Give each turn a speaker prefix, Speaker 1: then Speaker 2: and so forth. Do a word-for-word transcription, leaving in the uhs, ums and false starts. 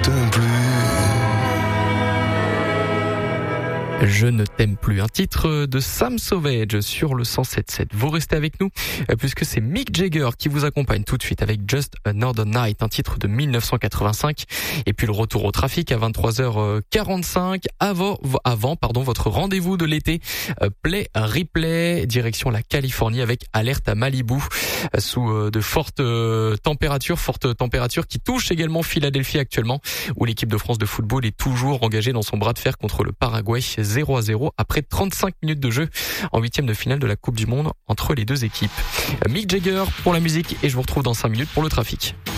Speaker 1: t'aime plus.
Speaker 2: Je ne t'aime plus, un titre de Sam Sauvage sur le cent sept sept. Vous restez avec nous puisque c'est Mick Jagger qui vous accompagne tout de suite avec Just Another Night, un titre de mille neuf cent quatre-vingt-cinq. Et puis le retour au trafic à vingt-trois heures quarante-cinq avant, avant pardon, votre rendez-vous de l'été. Play Replay, direction la Californie avec alerte à Malibu sous de fortes températures, fortes températures qui touchent également Philadelphie actuellement, où l'équipe de France de football est toujours engagée dans son bras de fer contre le Paraguay. zéro à zéro après trente-cinq minutes de jeu en huitième de finale de la Coupe du Monde entre les deux équipes. Mick Jagger pour la musique et je vous retrouve dans cinq minutes pour le trafic.